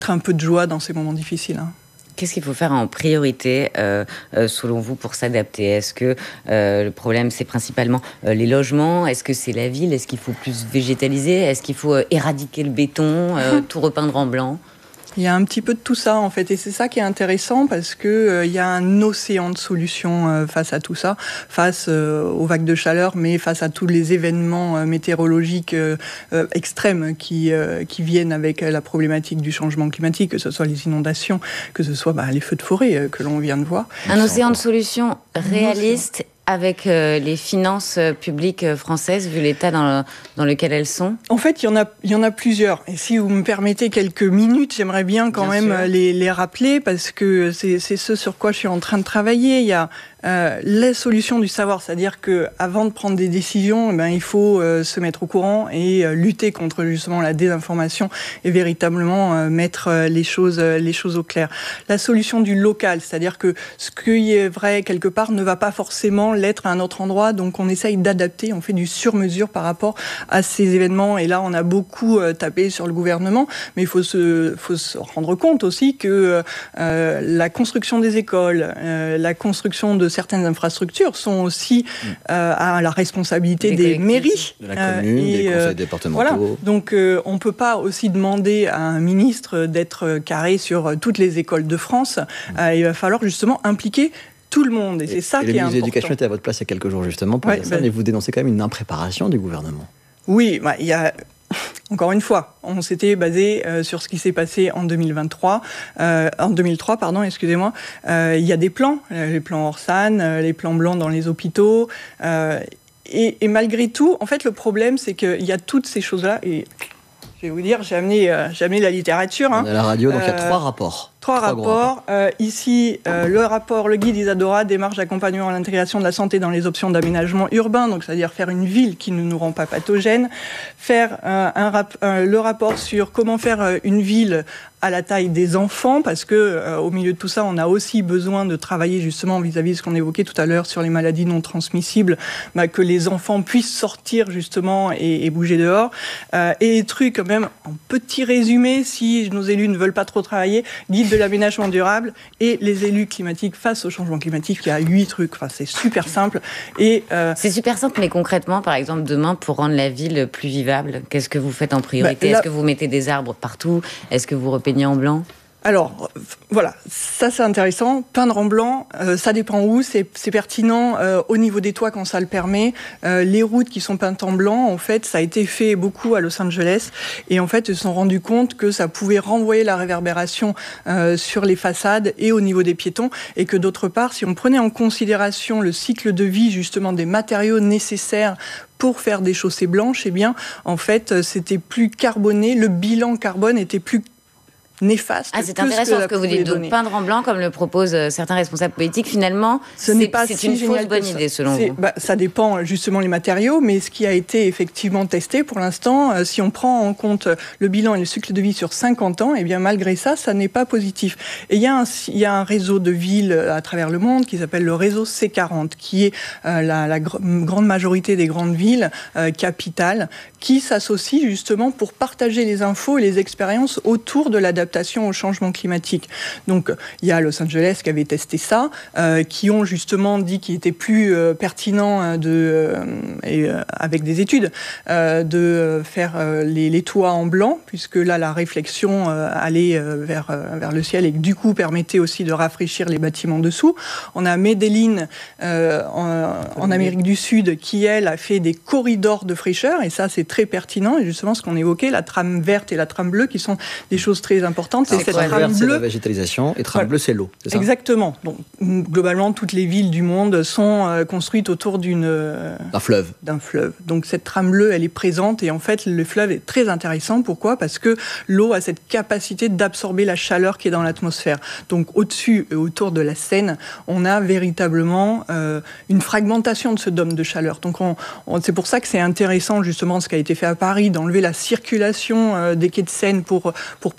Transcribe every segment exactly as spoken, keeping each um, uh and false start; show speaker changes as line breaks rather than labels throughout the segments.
un peu de joie dans ces moments difficiles. Hein.
Qu'est-ce qu'il faut faire en priorité, euh, euh, selon vous, pour s'adapter? Est-ce que euh, le problème, c'est principalement euh, les logements? Est-ce que c'est la ville? Est-ce qu'il faut plus végétaliser? Est-ce qu'il faut euh, éradiquer le béton, euh, tout repeindre en blanc?
Il y a un petit peu de tout ça, en fait, et c'est ça qui est intéressant parce que euh, il y a un océan de solutions euh, face à tout ça, face euh, aux vagues de chaleur, mais face à tous les événements euh, météorologiques euh, euh, extrêmes qui euh, qui viennent avec la problématique du changement climatique, que ce soit les inondations, que ce soit bah, les feux de forêt euh, que l'on vient de voir.
Un océan de solutions réalistes avec euh, les finances publiques françaises, vu l'état dans, le, dans lequel elles sont?
En fait, il y en a, il y en a plusieurs. Et si vous me permettez quelques minutes, j'aimerais bien quand bien même les, les rappeler, parce que c'est, c'est ce sur quoi je suis en train de travailler. Il y a euh, les solutions du savoir, c'est-à-dire qu'avant de prendre des décisions, eh ben, il faut euh, se mettre au courant et euh, lutter contre justement la désinformation et véritablement euh, mettre euh, les choses, euh, les choses au clair. La solution du local, c'est-à-dire que ce qui est vrai quelque part ne va pas forcément l'être à un autre endroit, donc on essaye d'adapter, on fait du sur-mesure par rapport à ces événements, et là on a beaucoup euh, tapé sur le gouvernement, mais il faut se, faut se rendre compte aussi que euh, la construction des écoles, euh, la construction de certaines infrastructures sont aussi euh, à la responsabilité des, des mairies.
De la commune, euh, et, des conseils euh, départementaux.
Voilà. Donc euh, on ne peut pas aussi demander à un ministre d'être carré sur toutes les écoles de France, mmh. euh, il va falloir justement impliquer tout le monde, et, et c'est ça
et
qui est important.
Le ministre de l'Éducation était à votre place il y a quelques jours justement pour ouais, dire ça, ben... mais vous dénoncez quand même une impréparation du gouvernement.
Oui, bah, il y a... Encore une fois, on s'était basé euh, sur ce qui s'est passé en deux mille vingt-trois, euh, en deux mille trois, pardon, excusez-moi. Euh, il y a des plans, les plans Orsan, euh, les plans blancs dans les hôpitaux, euh, et, et malgré tout, en fait, le problème, c'est qu'il y a toutes ces choses-là, et je vais vous dire, j'ai amené, euh, j'ai amené la littérature. Hein.
On est à la radio, donc il euh, y a trois rapports.
Trois, trois rapports. rapports. Euh, ici, euh, le rapport, le guide Isadora, démarche d'accompagnement à l'intégration de la santé dans les options d'aménagement urbain, donc c'est-à-dire faire une ville qui ne nous rend pas pathogène, faire euh, un rap- euh, le rapport sur comment faire euh, une ville à la taille des enfants, parce que euh, au milieu de tout ça, on a aussi besoin de travailler justement vis-à-vis de ce qu'on évoquait tout à l'heure sur les maladies non transmissibles, bah, que les enfants puissent sortir justement et, et bouger dehors. Euh, et les trucs, quand même, en petit résumé, si nos élus ne veulent pas trop travailler, guide de l'aménagement durable et les élus climatiques face au changement climatique. Il y a huit trucs. Enfin, c'est super simple. Et euh,
c'est super simple, mais concrètement, par exemple, demain, pour rendre la ville plus vivable, qu'est-ce que vous faites en priorité? bah, là, Est-ce que vous mettez des arbres partout? Est-ce que vous repeignez en blanc?
Alors, voilà, ça c'est intéressant. Peindre en blanc, euh, ça dépend où. C'est, c'est pertinent euh, au niveau des toits quand ça le permet. Euh, les routes qui sont peintes en blanc, en fait, ça a été fait beaucoup à Los Angeles. Et en fait, ils se sont rendus compte que ça pouvait renvoyer la réverbération euh, sur les façades et au niveau des piétons. Et que d'autre part, si on prenait en considération le cycle de vie justement des matériaux nécessaires pour faire des chaussées blanches, eh bien, en fait, c'était plus carboné. Le bilan carbone était plus néfaste.
Ah, c'est intéressant ce que, ce que vous dites. Donc, peindre en blanc, comme le proposent euh, certains responsables politiques, finalement, ce n'est pas c'est si une fausse bonne idée, selon vous.
Bah, ça dépend justement les matériaux, mais ce qui a été effectivement testé pour l'instant, euh, si on prend en compte le bilan et le cycle de vie sur cinquante ans, eh bien malgré ça, ça n'est pas positif. Et il y a un, il y a un réseau de villes à travers le monde qui s'appelle le réseau C quarante, qui est euh, la, la gr- grande majorité des grandes villes euh, capitales, qui s'associent justement pour partager les infos et les expériences autour de l'adaptation au changement climatique. Donc, il y a Los Angeles qui avait testé ça, euh, qui ont justement dit qu'il était plus euh, pertinent de, euh, et, euh, avec des études, euh, de faire euh, les, les toits en blanc, puisque là, la réflexion euh, allait euh, vers, euh, vers le ciel et que du coup permettait aussi de rafraîchir les bâtiments dessous. On a Medellín euh, en, en Amérique du Sud qui, elle, a fait des corridors de fraîcheur, et ça, c'est très pertinent. Et justement, ce qu'on évoquait, la trame verte et la trame bleue, qui sont des choses très importantes.
C'est cette trame verte, c'est la végétalisation, et trame bleue, c'est l'eau. C'est ça ?
Exactement. Donc, globalement, toutes les villes du monde sont euh, construites autour d'une euh,
d'un fleuve.
D'un fleuve. Donc cette trame bleue, elle est présente, et en fait, le fleuve est très intéressant. Pourquoi ? Parce que l'eau a cette capacité d'absorber la chaleur qui est dans l'atmosphère. Donc au-dessus et autour de la Seine, on a véritablement euh, une fragmentation de ce dôme de chaleur. Donc on, on, c'est pour ça que c'est intéressant justement ce qui a été fait à Paris, d'enlever la circulation euh, des quais de Seine pour pour pas qu'il y ait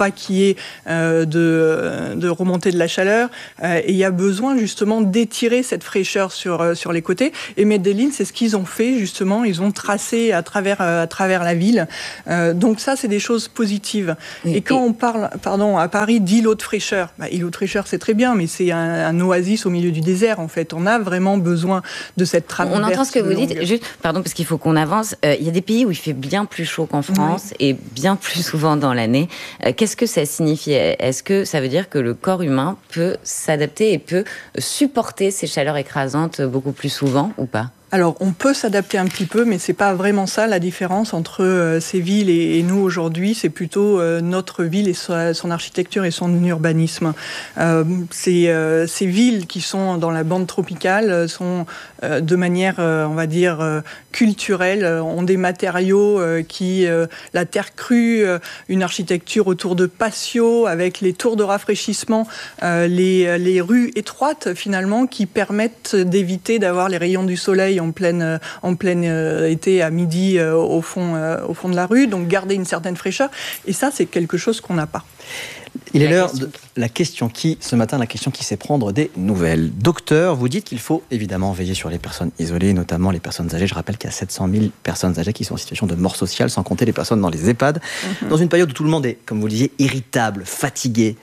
particulier euh, de, de remontée de la chaleur. Euh, et il y a besoin justement d'étirer cette fraîcheur sur, euh, sur les côtés. Et Medellín, c'est ce qu'ils ont fait justement. Ils ont tracé à travers, euh, à travers la ville. Euh, donc ça, c'est des choses positives. Oui, et quand et... on parle, pardon, à Paris d'îlot de fraîcheur, bah, îlot de fraîcheur, c'est très bien, mais c'est un, un oasis au milieu du désert, en fait. On a vraiment besoin de cette trame.
On entend ce que vous
longue.
dites. Juste, pardon, parce qu'il faut qu'on avance. Euh, il y a des pays où il fait bien plus chaud qu'en France oui. et bien plus souvent dans l'année. Euh, qu'est-ce que ça signifie ? Est-ce que ça veut dire que le corps humain peut s'adapter et peut supporter ces chaleurs écrasantes beaucoup plus souvent ou pas ?
Alors, on peut s'adapter un petit peu, mais c'est pas vraiment ça la différence entre euh, ces villes et, et nous aujourd'hui. C'est plutôt euh, notre ville et sa, son architecture et son urbanisme. Euh, ces, euh, ces villes qui sont dans la bande tropicale sont euh, de manière, euh, on va dire, euh, culturelle, ont des matériaux euh, qui, euh, la terre crue, euh, une architecture autour de patios avec les tours de rafraîchissement, euh, les, les rues étroites finalement qui permettent d'éviter d'avoir les rayons du soleil en pleine, en plein euh, été à midi euh, au, fond, euh, au fond de la rue, donc garder une certaine fraîcheur. Et ça, c'est quelque chose qu'on n'a pas.
Il est l'heure de la question qui, ce matin, la question qui sait prendre des nouvelles. Docteur, vous dites qu'il faut évidemment veiller sur les personnes isolées, notamment les personnes âgées. Je rappelle qu'il y a sept cent mille personnes âgées qui sont en situation de mort sociale, sans compter les personnes dans les EHPAD. Mm-hmm. Dans une période où tout le monde est, comme vous le disiez, irritable, fatigué,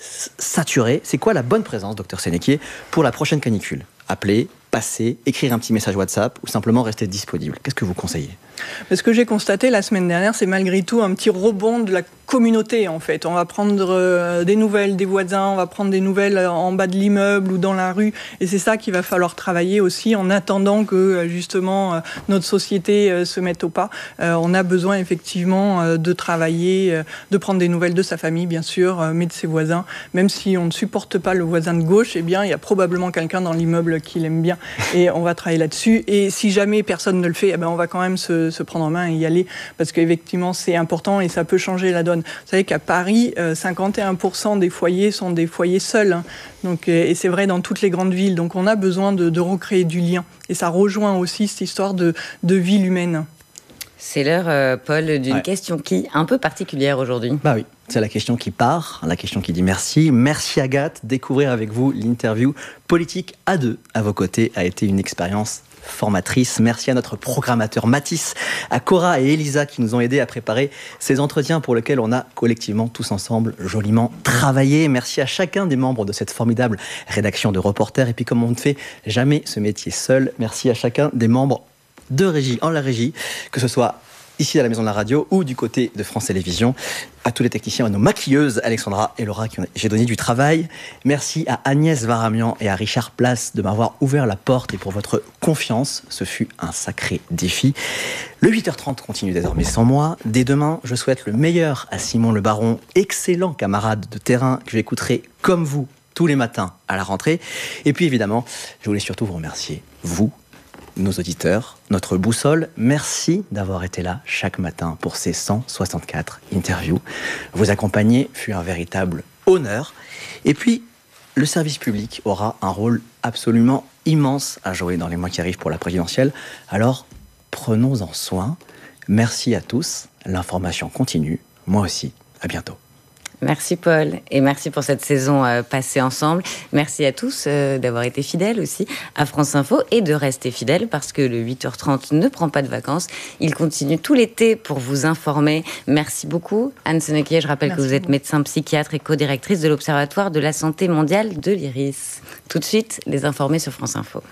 saturé, c'est quoi la bonne présence, docteur Sénéquier, pour la prochaine canicule ? Appeler, passer, écrire un petit message WhatsApp ou simplement rester disponible. Qu'est-ce que vous conseillez ?
Mais ce que j'ai constaté la semaine dernière, c'est malgré tout un petit rebond de la communauté, en fait. On va prendre euh, des nouvelles des voisins, on va prendre des nouvelles en bas de l'immeuble ou dans la rue. Et c'est ça qu'il va falloir travailler aussi en attendant que, justement, euh, notre société euh, se mette au pas. Euh, on a besoin, effectivement, euh, de travailler, euh, de prendre des nouvelles de sa famille, bien sûr, euh, mais de ses voisins. Même si on ne supporte pas le voisin de gauche, eh bien, il y a probablement quelqu'un dans l'immeuble qui l'aime bien. Et on va travailler là-dessus. Et si jamais personne ne le fait, eh bien, on va quand même se, se prendre en main et y aller. Parce qu'effectivement, c'est important et ça peut changer la donne. Vous savez qu'à Paris, euh, cinquante et un pour cent des foyers sont des foyers seuls. Hein. Donc, euh, et c'est vrai dans toutes les grandes villes. Donc on a besoin de, de recréer du lien. Et ça rejoint aussi cette histoire de, de ville humaine.
C'est l'heure, euh, Paul, d'une ouais. question qui un peu particulière aujourd'hui.
Bah oui, c'est la question qui part, la question qui dit merci. Merci Agathe, découvrir avec vous l'interview politique à deux à vos côtés a été une expérience formatrice. Merci à notre programmateur Mathis, à Cora et Elisa qui nous ont aidés à préparer ces entretiens pour lesquels on a collectivement, tous ensemble, joliment travaillé. Merci à chacun des membres de cette formidable rédaction de Reporters. Et puis comme on ne fait jamais ce métier seul, merci à chacun des membres de régie, en la régie, que ce soit ici à la Maison de la Radio ou du côté de France Télévisions. À tous les techniciens, à nos maquilleuses, Alexandra et Laura, qui ont, j'ai donné du travail. Merci à Agnès Varamian et à Richard Place de m'avoir ouvert la porte et pour votre confiance. Ce fut un sacré défi. Le huit heures trente continue désormais sans moi. Dès demain, je souhaite le meilleur à Simon Le Baron, excellent camarade de terrain que j'écouterai comme vous tous les matins à la rentrée. Et puis évidemment, je voulais surtout vous remercier, vous, nos auditeurs, notre boussole. Merci d'avoir été là chaque matin pour ces cent soixante-quatre interviews. Vous accompagner fut un véritable honneur. Et puis, le service public aura un rôle absolument immense à jouer dans les mois qui arrivent pour la présidentielle. Alors, prenons-en soin. Merci à tous. L'information continue. Moi aussi. À bientôt.
Merci Paul, et merci pour cette saison euh, passée ensemble. Merci à tous euh, d'avoir été fidèles aussi à France Info et de rester fidèles parce que le huit heures trente ne prend pas de vacances. Il continue tout l'été pour vous informer. Merci beaucoup Anne Sénéquier. Je rappelle merci que vous êtes médecin psychiatre et co-directrice de l'Observatoire de la santé mondiale de l'Iris. Tout de suite, les informés sur France Info.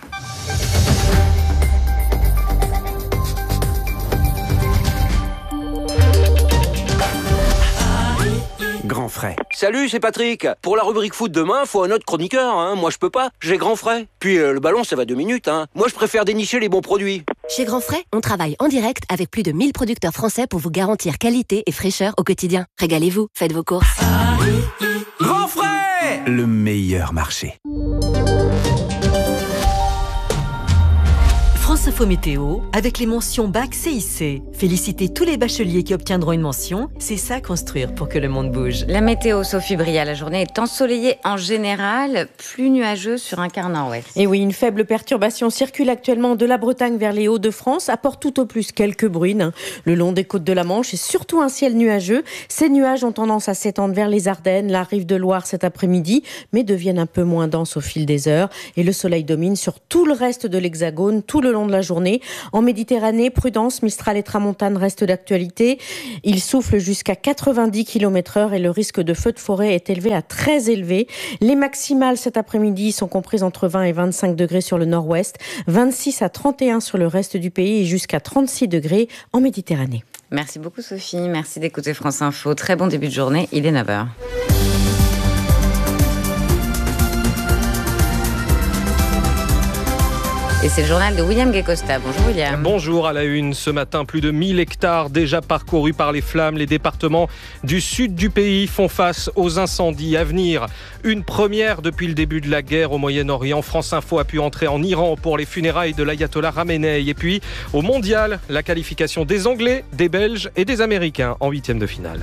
Grand frais. Salut, c'est Patrick. Pour la rubrique foot demain, faut un autre chroniqueur. Hein. Moi, je peux pas. J'ai Grand frais. Puis euh, le ballon, ça va deux minutes. Hein. Moi, je préfère dénicher les bons produits.
Chez Grand frais, on travaille en direct avec plus de mille producteurs français pour vous garantir qualité et fraîcheur au quotidien. Régalez-vous, faites vos courses.
Grand frais, le meilleur marché.
France
France Info Météo avec les mentions Bac C I C. Félicitez tous les bacheliers qui obtiendront une mention. C'est ça construire pour que le monde bouge.
La météo, Sophie Bria, la journée est ensoleillée en général, plus nuageuse sur un quart nord-ouest.
Et oui, une faible perturbation circule actuellement de la Bretagne vers les Hauts-de-France, apporte tout au plus quelques bruines le long des côtes de la Manche et surtout un ciel nuageux. Ces nuages ont tendance à s'étendre vers les Ardennes, la rive de Loire cet après-midi, mais deviennent un peu moins denses au fil des heures. Et le soleil domine sur tout le reste de l'Hexagone, tout le long de la journée. En Méditerranée, prudence, Mistral et Tramontane restent d'actualité. Il souffle jusqu'à quatre-vingt-dix kilomètres heure et le risque de feu de forêt est élevé à très élevé. Les maximales cet après-midi sont comprises entre vingt et vingt-cinq degrés sur le nord-ouest, vingt-six à trente et un sur le reste du pays et jusqu'à trente-six degrés en Méditerranée.
Merci beaucoup Sophie, merci d'écouter France Info. Très bon début de journée, il est neuf heures. Et c'est le journal de William Guécosta. Bonjour William.
Bonjour, à la une ce matin, plus de mille hectares déjà parcourus par les flammes. Les départements du sud du pays font face aux incendies à venir. Une première depuis le début de la guerre au Moyen-Orient. France Info a pu entrer en Iran pour les funérailles de l'ayatollah Khamenei. Et puis au mondial, la qualification des Anglais, des Belges et des Américains en huitième de finale.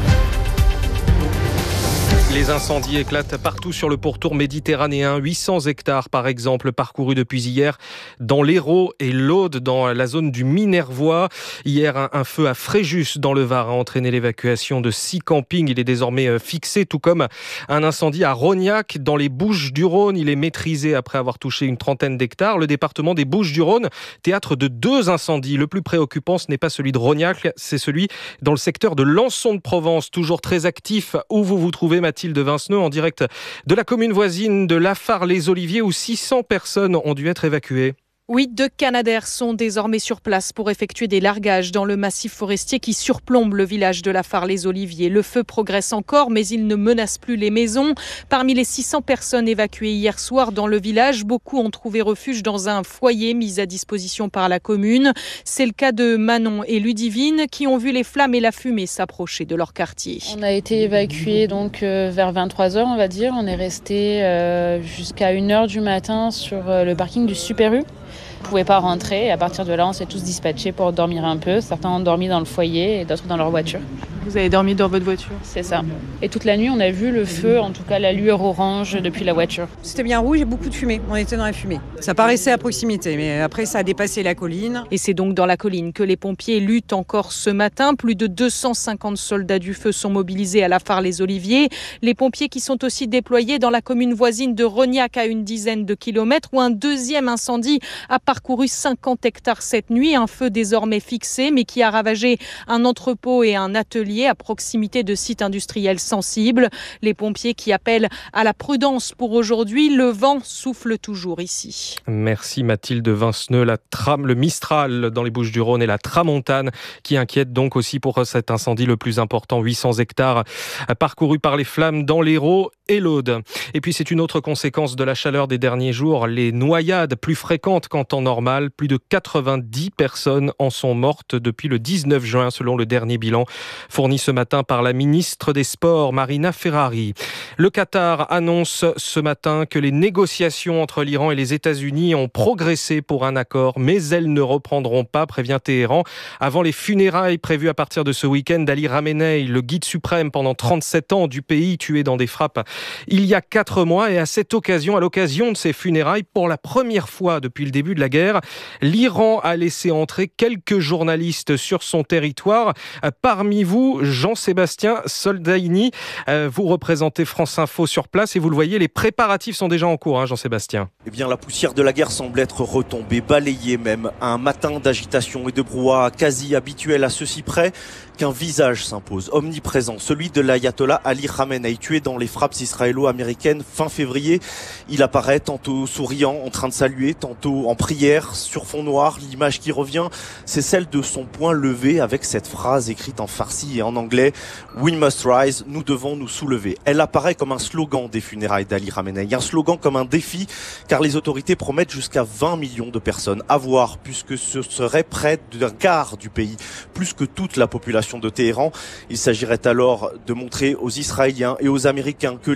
Les incendies éclatent partout sur le pourtour méditerranéen. huit cents hectares, par exemple, parcourus depuis hier dans l'Hérault et l'Aude, dans la zone du Minervois. Hier, un, un feu à Fréjus, dans le Var, a entraîné l'évacuation de six campings. Il est désormais fixé, tout comme un incendie à Rognac, dans les Bouches-du-Rhône. Il est maîtrisé après avoir touché une trentaine d'hectares. Le département des Bouches-du-Rhône, théâtre de deux incendies. Le plus préoccupant, ce n'est pas celui de Rognac, c'est celui dans le secteur de Lançon de Provence, toujours très actif, où vous vous trouvez, Mathilde de Vinceneux, en direct de la commune voisine de Lafare-les-Oliviers, où six cents personnes ont dû être évacuées.
Oui, deux Canadair sont désormais sur place pour effectuer des largages dans le massif forestier qui surplombe le village de Lafare-les-Oliviers. Le feu progresse encore, mais il ne menace plus les maisons. Parmi les six cents personnes évacuées hier soir dans le village, beaucoup ont trouvé refuge dans un foyer mis à disposition par la commune. C'est le cas de Manon et Ludivine qui ont vu les flammes et la fumée s'approcher de leur quartier.
On a été évacués donc euh, vers vingt-trois heures, on va dire. On est resté euh, jusqu'à une heure du matin sur euh, le parking du Super U. On ne pouvait pas rentrer et à partir de là, on s'est tous dispatchés pour dormir un peu. Certains ont dormi dans le foyer et d'autres dans leur voiture.
Vous avez dormi dans votre voiture ?
C'est ça. Et toute la nuit, on a vu le feu, en tout cas la lueur orange depuis la voiture.
C'était bien rouge et beaucoup de fumée. On était dans la fumée. Ça paraissait à proximité, mais après, ça a dépassé la colline.
Et c'est donc dans la colline que les pompiers luttent encore ce matin. Plus de deux cent cinquante soldats du feu sont mobilisés à Lafare-les-Oliviers. Les pompiers qui sont aussi déployés dans la commune voisine de Rognac à une dizaine de kilomètres où un deuxième incendie a parcouru cinquante hectares cette nuit. Un feu désormais fixé, mais qui a ravagé un entrepôt et un atelier à proximité de sites industriels sensibles. Les pompiers qui appellent à la prudence pour aujourd'hui. Le vent souffle toujours ici.
Merci Mathilde de Vinceneux. La trame, le Mistral dans les Bouches-du-Rhône et la Tramontane qui inquiète donc aussi pour cet incendie le plus important. huit cents hectares parcourus par les flammes dans l'Hérault et l'Aude. Et puis c'est une autre conséquence de la chaleur des derniers jours. Les noyades plus fréquentes qu'en temps normal. Plus de quatre-vingt-dix personnes en sont mortes depuis le dix-neuf juin selon le dernier bilan fourni ce matin par la ministre des Sports, Marina Ferrari. Le Qatar annonce ce matin que les négociations entre l'Iran et les États-Unis ont progressé pour un accord, mais elles ne reprendront pas, prévient Téhéran, avant les funérailles prévues à partir de ce week-end d'Ali Khamenei, le guide suprême pendant trente-sept ans du pays, tué dans des frappes il y a quatre mois. Et à cette occasion, à l'occasion de ces funérailles, pour la première fois depuis le début de la guerre, l'Iran a laissé entrer quelques journalistes sur son territoire. Parmi vous, Jean-Sébastien Soldaini, euh, vous représentez France Info sur place et vous le voyez, les préparatifs sont déjà en cours, hein, Jean-Sébastien.
Eh bien, la poussière de la guerre semble être retombée, balayée même. Un matin d'agitation et de brouhaha quasi habituel, à ceci près qu'un visage s'impose, omniprésent, celui de l'ayatollah Ali Khamenei, tué dans les frappes israélo-américaines fin février. Il apparaît tantôt souriant, en train de saluer, tantôt en prière, sur fond noir. L'image qui revient, c'est celle de son poing levé avec cette phrase écrite en farsi et en anglais « We must rise », nous devons nous soulever. Elle apparaît comme un slogan des funérailles d'Ali Khamenei, un slogan comme un défi, car les autorités promettent jusqu'à vingt millions de personnes à voir, puisque ce serait près d'un quart du pays, plus que toute la population de Téhéran. Il s'agirait alors de montrer aux Israéliens et aux Américains que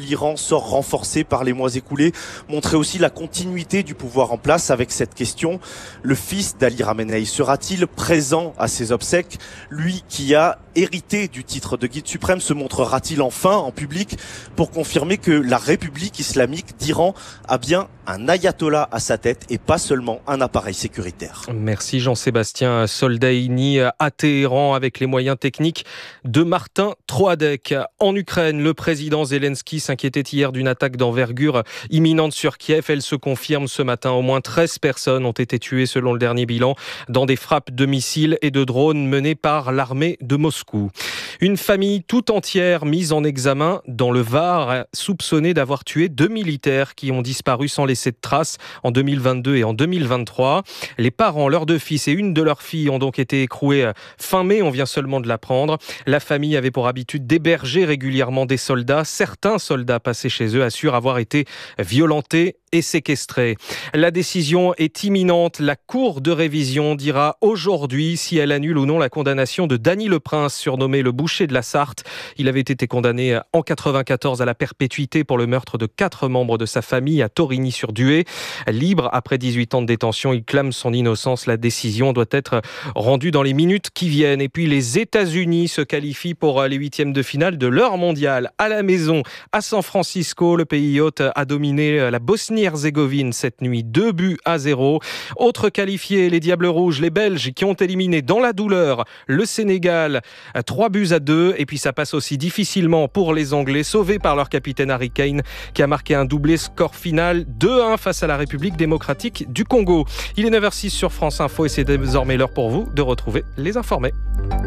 l'Iran sort renforcé par les mois écoulés montrait aussi la continuité du pouvoir en place avec cette question. Le fils d'Ali Khamenei sera-t-il présent à ses obsèques? Lui qui a hérité du titre de guide suprême se montrera-t-il enfin en public pour confirmer que la République islamique d'Iran a bien un ayatollah à sa tête et pas seulement un appareil sécuritaire?
Merci Jean-Sébastien Soldaini à Téhéran avec les moyens techniques de Martin Troadec. En Ukraine, le président Zelensky s'inquiétait hier d'une attaque d'envergure imminente sur Kiev. Elle se confirme ce matin. Au moins treize personnes ont été tuées selon le dernier bilan dans des frappes de missiles et de drones menées par l'armée de Moscou. Une famille tout entière mise en examen dans le Var, soupçonnée d'avoir tué deux militaires qui ont disparu sans laisser de traces en deux mille vingt-deux et en deux mille vingt-trois. Les parents, leurs deux fils et une de leurs filles ont donc été écroués fin mai, on vient seulement de l'apprendre. La famille avait pour habitude d'héberger régulièrement des soldats. Certains soldats passés chez eux assurent avoir été violentés et séquestrés. La décision est imminente. La Cour de révision dira aujourd'hui si elle annule ou non la condamnation de Dany Le Prince, surnommé le boucher de la Sarthe. Il avait été condamné en quatre-vingt-quatorze à la perpétuité pour le meurtre de quatre membres de sa famille à Torigny-sur-Dué. Libre après dix-huit ans de détention, il clame son innocence. La décision doit être rendue dans les minutes qui viennent. Et puis les États-Unis se qualifient pour les huitièmes de finale de leur mondial. À la maison, à San Francisco, le pays hôte a dominé la Bosnie-Herzégovine cette nuit, deux buts à zéro. Autres qualifiés, les Diables Rouges, les Belges qui ont éliminé dans la douleur le Sénégal, trois buts à deux. Et puis ça passe aussi difficilement pour les Anglais, sauvés par leur capitaine Harry Kane qui a marqué un doublé, score final deux un face à la République démocratique du Congo. Il est neuf heures six sur France Info et c'est désormais l'heure pour vous de retrouver les informés.